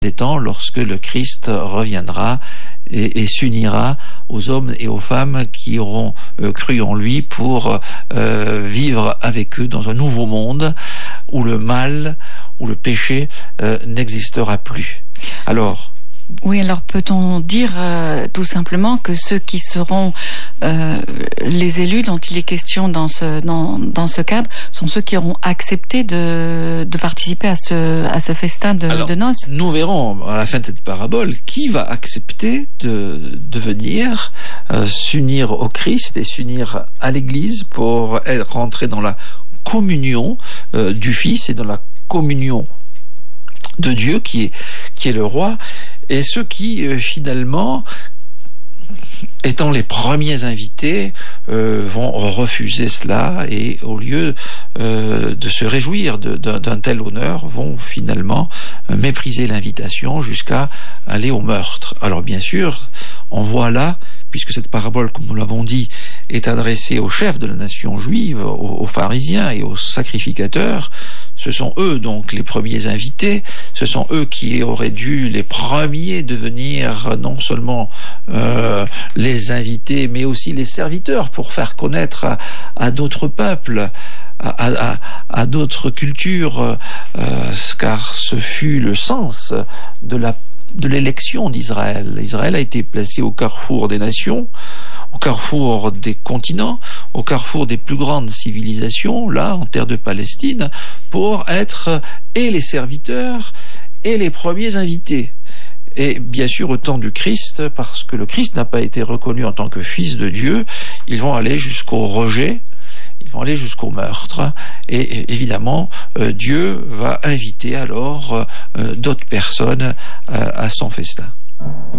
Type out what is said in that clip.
des temps lorsque le Christ reviendra et s'unira aux hommes et aux femmes qui auront cru en lui pour vivre avec eux dans un nouveau monde où le mal, où le péché n'existera plus. Alors, oui, alors peut-on dire tout simplement que ceux qui seront les élus dont il est question dans ce cadre sont ceux qui auront accepté de participer à ce festin de noces? Nous verrons à la fin de cette parabole qui va accepter de venir s'unir au Christ et s'unir à l'Église pour rentrer dans la communion du Fils et dans la communion de Dieu qui est le roi, et ceux qui finalement, étant les premiers invités, vont refuser cela et au lieu de se réjouir d'un tel honneur, vont finalement mépriser l'invitation jusqu'à aller au meurtre. Alors bien sûr, on voit là, puisque cette parabole, comme nous l'avons dit, est adressée aux chefs de la nation juive, aux pharisiens et aux sacrificateurs, ce sont eux donc les premiers invités, ce sont eux qui auraient dû les premiers devenir non seulement les invités, mais aussi les serviteurs pour faire connaître à d'autres peuples, à d'autres cultures, car ce fut le sens de l'élection d'Israël. Israël a été placé au carrefour des nations, au carrefour des continents, au carrefour des plus grandes civilisations, là, en terre de Palestine, pour être et les serviteurs et les premiers invités. Et bien sûr, au temps du Christ, parce que le Christ n'a pas été reconnu en tant que fils de Dieu, ils vont aller jusqu'au rejet, ils vont aller jusqu'au meurtre, et évidemment, Dieu va inviter alors d'autres personnes à son festin.